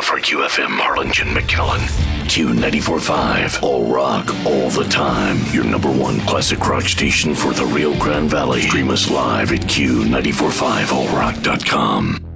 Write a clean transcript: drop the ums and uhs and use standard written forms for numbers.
for QFM Harlingen McKinley. Q94.5, all rock, all the time. Your number one classic rock station for the Rio Grande Valley. Stream us live at Q945allrock.com.